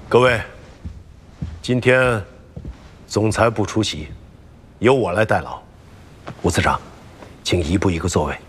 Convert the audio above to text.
各位，今天总裁不出席，由我来代劳。吴次长，请移步一个座位。